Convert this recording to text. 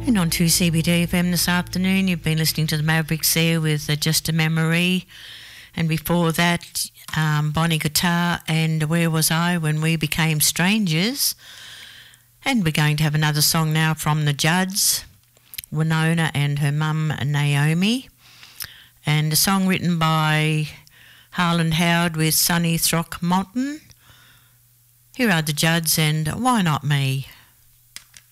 And on 2CBD FM this afternoon, you've been listening to the Mavericks there with Just a Memory. And before that, Bonnie Guitar and Where Was I When We Became Strangers. And we're going to have another song now from the Judds, Winona and her mum Naomi. And a song written by Harland Howard with Sonny Throckmorton. Here are the Judds and Why Not Me?